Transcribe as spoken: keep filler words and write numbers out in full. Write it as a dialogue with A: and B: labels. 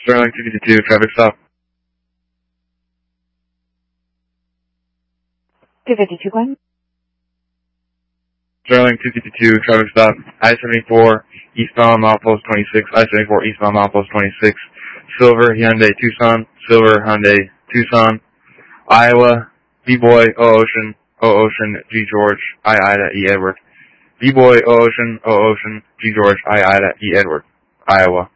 A: Sterling two fifty-two, traffic stop.
B: two fifty-two, go ahead.
A: Sterling two fifty-two, traffic stop. I seventy-four, eastbound milepost twenty-six, I seventy-four, eastbound milepost twenty-six. Silver, Hyundai, Tucson. Silver, Hyundai, Tucson. Iowa, B-Boy, O Ocean, O Ocean, G George, I Ida, E Edward. B-Boy, O Ocean, O Ocean, G George, I Ida, E Edward. Iowa.